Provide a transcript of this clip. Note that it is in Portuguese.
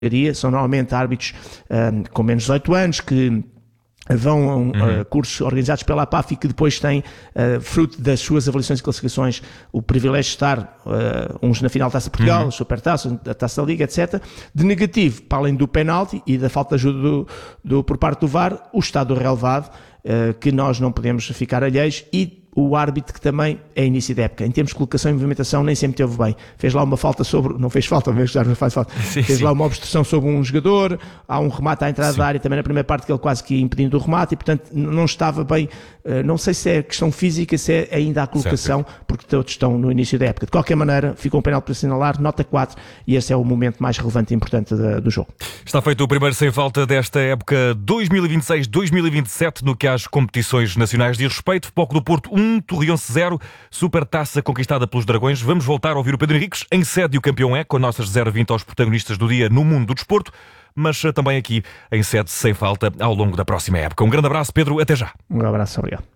são normalmente árbitros com menos de 18 anos que vão a cursos organizados pela APAF e que depois têm, fruto das suas avaliações e classificações, o privilégio de estar uns na final da Taça de Portugal, Supertaça, a Taça da Liga, etc. De negativo, para além do penalti e da falta de ajuda por parte do VAR, o estado relevado, que nós não podemos ficar alheios, e o árbitro que também é início da época. Em termos de colocação e movimentação nem sempre teve bem. Fez lá uma falta sobre... Não fez falta, mas já não faz falta. Fez lá uma obstrução sobre um jogador, há um remate à entrada da área também na primeira parte que ele quase que ia impedindo o remate e, portanto, não estava bem... Não sei se é questão física, se é ainda a colocação, porque todos estão no início da época. De qualquer maneira, ficou um penalti para assinalar, nota 4, e esse é o momento mais relevante e importante do jogo. Está feito o primeiro sem falta desta época 2026-2027 no que às competições nacionais diz respeito. Foco do Porto 1, Torrionse 0, Supertaça conquistada pelos Dragões. Vamos voltar a ouvir o Pedro Henriques em sede o campeão é, com nossas 0-20 aos protagonistas do dia no mundo do desporto, mas também aqui em sede sem falta ao longo da próxima época. Um grande abraço, Pedro, até já. Um abraço, obrigado.